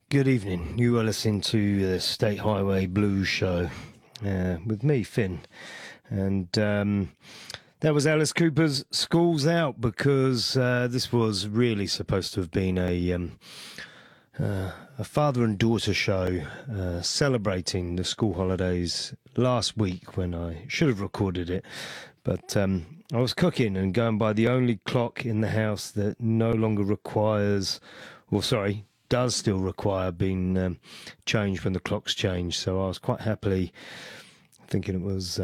Good evening. You are listening to the State Highway Blues Show with me, Finn. And that was Alice Cooper's School's Out, because this was really supposed to have been a father and daughter show celebrating the school holidays last week, when I should have recorded it. But I was cooking and going by the only clock in the house that no longer requires, does still require being changed when the clocks change. So I was quite happily thinking it was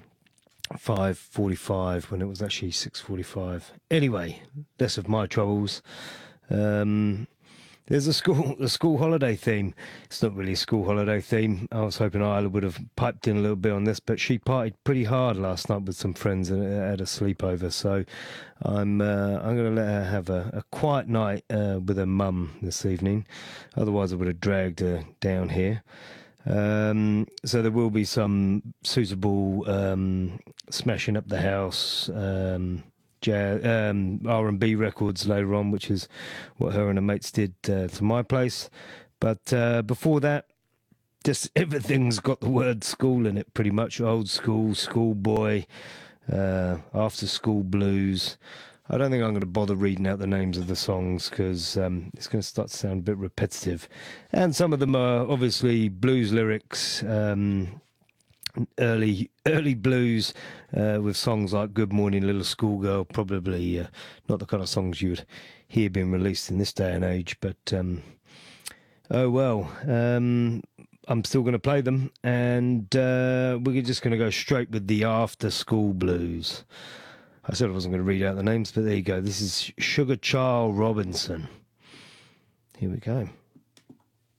5:45 when it was actually 6:45. Anyway, less of my troubles. There's a school holiday theme. It's not really a school holiday theme. I was hoping Isla would have piped in a little bit on this, but she partied pretty hard last night with some friends and had a sleepover. So I'm going to let her have a quiet night with her mum this evening. Otherwise, I would have dragged her down here. So there will be some suitable smashing up the house, jazz, R&B records later on, which is what her and her mates did to my place. But before that, just everything's got the word school in it, pretty much. Old school, schoolboy, after school blues. I don't think I'm going to bother reading out the names of the songs, because it's going to start to sound a bit repetitive. And some of them are obviously blues lyrics, early blues, with songs like Good Morning Little Schoolgirl, probably not the kind of songs you would hear being released in this day and age, but oh well. I'm still going to play them, and we're just going to go straight with the after school blues. I said I wasn't going to read out the names, but there you go. This is Sugar Child Robinson. Here we go.